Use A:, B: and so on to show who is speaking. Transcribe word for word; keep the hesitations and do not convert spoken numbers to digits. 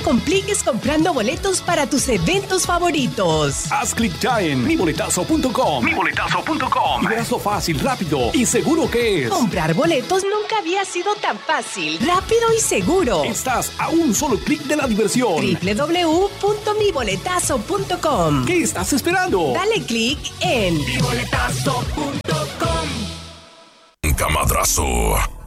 A: compliques comprando boletos para tus eventos favoritos.
B: Haz clic ya en mi boletazo punto com. mi boletazo punto com. Y verás lo fácil, rápido y seguro que es.
A: Comprar boletos nunca había sido tan fácil, rápido y seguro.
B: Estás a un solo clic de la diversión.
A: doble u doble u doble u punto mi boletazo punto com.
B: ¿Qué estás esperando?
A: Dale clic en
C: mi boletazo punto com.
D: Camadrazo.